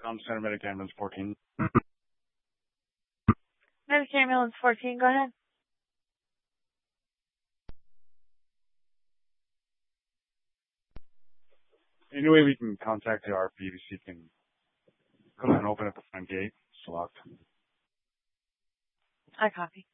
Center Medic Ambulance 14. Medic Ambulance 14, go ahead. Any way we can contact the RP to see if he can come and open up the front gate? It's locked. I copy.